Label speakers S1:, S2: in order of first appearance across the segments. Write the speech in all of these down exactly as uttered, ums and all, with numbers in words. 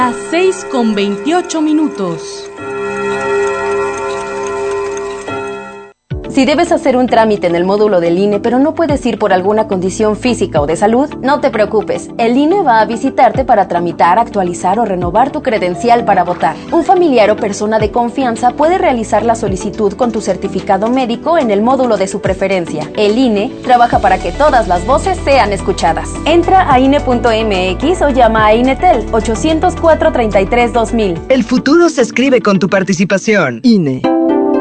S1: A seis con veintiocho minutos.
S2: Si debes hacer un trámite en el módulo del I N E, pero no puedes ir por alguna condición física o de salud, no te preocupes. El I N E va a visitarte para tramitar, actualizar o renovar tu credencial para votar. Un familiar o persona de confianza puede realizar la solicitud con tu certificado médico en el módulo de su preferencia. El I N E trabaja para que todas las voces sean escuchadas. Entra a I N E punto M X o llama a INETEL ochocientos cuatro, treinta y tres, dos mil.
S3: El futuro se escribe con tu participación. I N E.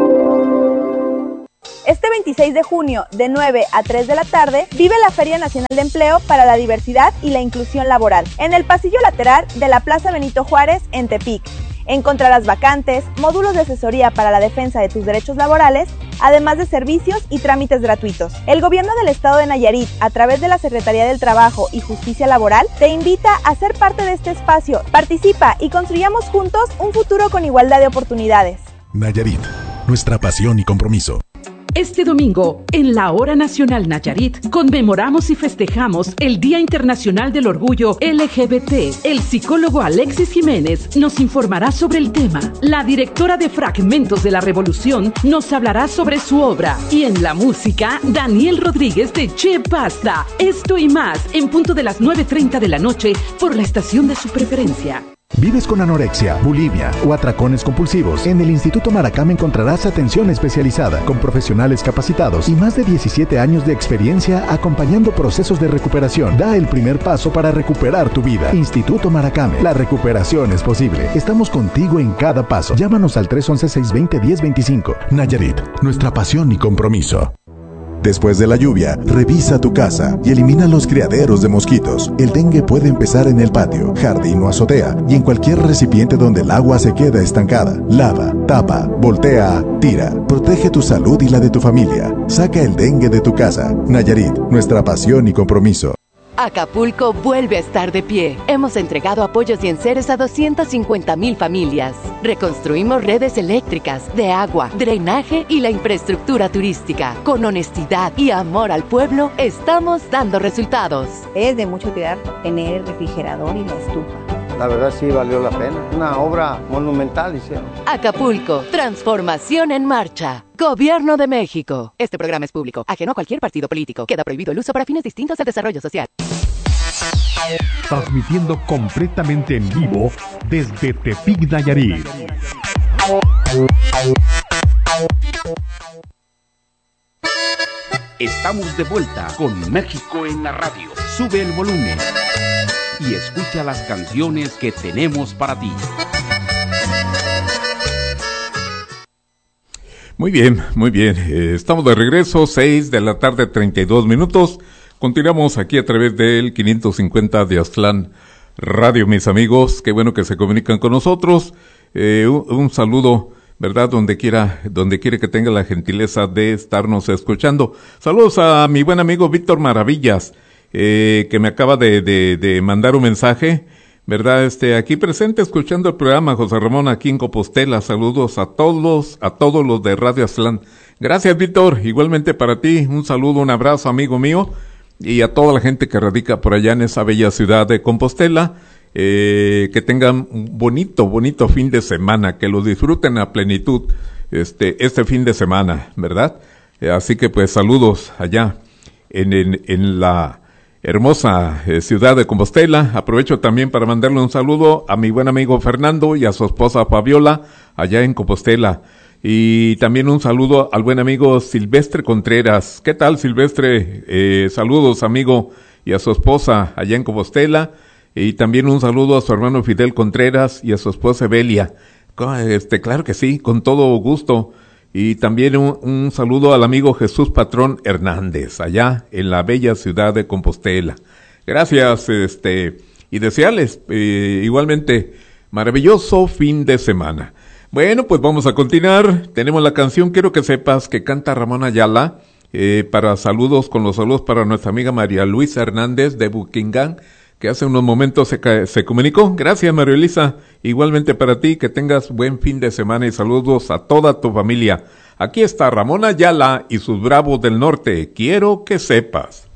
S4: Este veintiséis de junio, de nueve a tres de la tarde, vive la Feria Nacional de Empleo para la Diversidad y la Inclusión Laboral, en el pasillo lateral de la Plaza Benito Juárez, en Tepic. Encontrarás vacantes, módulos de asesoría para la defensa de tus derechos laborales, además de servicios y trámites gratuitos. El Gobierno del Estado de Nayarit, a través de la Secretaría del Trabajo y Justicia Laboral, te invita a ser parte de este espacio. Participa y construyamos juntos un futuro con igualdad de oportunidades.
S5: Nayarit, nuestra pasión y compromiso.
S1: Este domingo, en la Hora Nacional Nayarit, conmemoramos y festejamos el Día Internacional del Orgullo L G B T. El psicólogo Alexis Jiménez nos informará sobre el tema. La directora de Fragmentos de la Revolución nos hablará sobre su obra. Y en la música, Daniel Rodríguez de Che Basta. Esto y más, en punto de las nueve treinta de la noche, por la estación de su preferencia.
S5: ¿Vives con anorexia, bulimia o atracones compulsivos? En el Instituto Maracame encontrarás atención especializada con profesionales capacitados y más de diecisiete años de experiencia acompañando procesos de recuperación. Da el primer paso para recuperar tu vida. Instituto Maracame, la recuperación es posible. Estamos contigo en cada paso. Llámanos al tres once, seiscientos veinte, diez veinticinco. Nayarit, nuestra pasión y compromiso. Después de la lluvia, revisa tu casa y elimina los criaderos de mosquitos. El dengue puede empezar en el patio, jardín o azotea y en cualquier recipiente donde el agua se queda estancada. Lava, tapa, voltea, tira. Protege tu salud y la de tu familia. Saca el dengue de tu casa. Nayarit, nuestra pasión y compromiso.
S6: Acapulco vuelve a estar de pie. Hemos entregado apoyos y enseres a doscientas cincuenta mil familias. Reconstruimos redes eléctricas, de agua, drenaje y la infraestructura turística. Con honestidad y amor al pueblo, estamos dando resultados.
S7: Es de mucha utilidad tener el refrigerador y la estufa.
S8: La verdad sí valió la pena. Una obra monumental hicieron.
S6: Acapulco, transformación en marcha. Gobierno de México. Este programa es público, ajeno a cualquier partido político. Queda prohibido el uso para fines distintos del desarrollo social.
S9: Transmitiendo completamente en vivo desde Tepic, Nayarit. Estamos de vuelta con México en la radio. Sube el volumen y escucha las canciones que tenemos para ti.
S10: Muy bien, muy bien. Eh, estamos de regreso, seis de la tarde, treinta y dos minutos. Continuamos aquí a través del quinientos cincuenta de Aztlán Radio, mis amigos. Qué bueno que se comunican con nosotros. Eh, un, un saludo, ¿verdad? Donde quiera, donde quiera que tenga la gentileza de estarnos escuchando. Saludos a mi buen amigo Víctor Maravillas, eh, que me acaba de, de, de mandar un mensaje, ¿verdad? Este, aquí presente escuchando el programa, José Ramón, aquí en Compostela. Saludos a todos, a todos los de Radio Aztlán. Gracias, Víctor. Igualmente para ti, un saludo, un abrazo, amigo mío, y a toda la gente que radica por allá en esa bella ciudad de Compostela. Eh, que tengan un bonito, bonito fin de semana, que lo disfruten a plenitud, este, este fin de semana, ¿verdad? Eh, así que pues saludos allá en, en, en la hermosa eh, ciudad de Compostela. Aprovecho también para mandarle un saludo a mi buen amigo Fernando y a su esposa Fabiola allá en Compostela. Y también un saludo al buen amigo Silvestre Contreras. ¿Qué tal, Silvestre? Eh, saludos, amigo, y a su esposa allá en Compostela. Y también un saludo a su hermano Fidel Contreras y a su esposa Evelia. Este, claro que sí, con todo gusto. Y también un, un saludo al amigo Jesús Patrón Hernández, allá en la bella ciudad de Compostela. Gracias, este, y desearles eh, igualmente maravilloso fin de semana. Bueno, pues vamos a continuar. Tenemos la canción Quiero que sepas, que canta Ramón Ayala, eh, para saludos, con los saludos para nuestra amiga María Luisa Hernández de Buquingán, que hace unos momentos se, se comunicó. Gracias, María Elisa. Igualmente para ti, que tengas buen fin de semana y saludos a toda tu familia. Aquí está Ramón Ayala y sus Bravos del Norte. Quiero que sepas.